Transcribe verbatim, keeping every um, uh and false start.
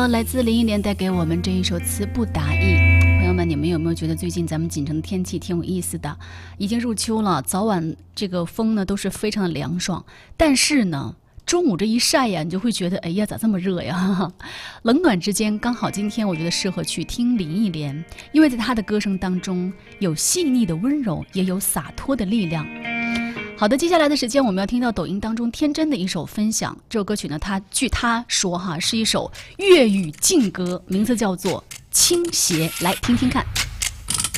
呢，来自林忆莲带给我们这一首词不达意。朋友们，你们有没有觉得最近咱们锦城的天气挺有意思的？已经入秋了，早晚这个风呢都是非常的凉爽，但是呢中午这一晒呀，你就会觉得哎呀咋这么热呀。冷暖之间刚好今天我觉得适合去听林忆莲，因为在她的歌声当中有细腻的温柔，也有洒脱的力量。好的，接下来的时间我们要听到抖音当中天真的一首分享。这首歌曲呢，它据他说哈是一首粤语劲歌，名字叫做《倾斜》，来听听看。